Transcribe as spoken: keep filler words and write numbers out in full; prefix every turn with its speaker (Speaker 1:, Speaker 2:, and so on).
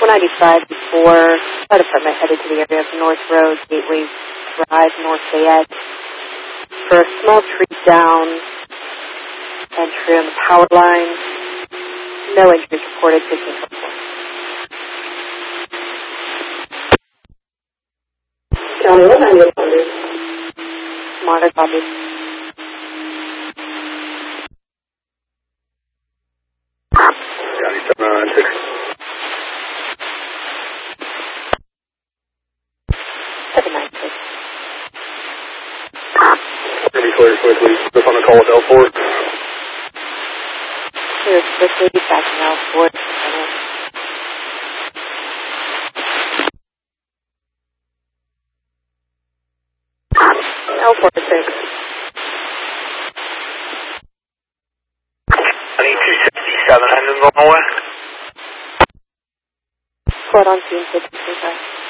Speaker 1: one ninety-five before fire department headed to the area of North Road, Gateway Drive, North Fayette, for a small tree down entry on the power line. No injuries reported. fifteen twenty-four. County one ninety-eight. Monitor copy.
Speaker 2: County seven nine six.
Speaker 1: seven nine six.
Speaker 2: Pretty clear quickly. Just on the call with L four.
Speaker 1: Clear quickly. Backing L four. L four six.
Speaker 2: I need two sixty-seven engine going away.
Speaker 1: Quote on scene fifty-three.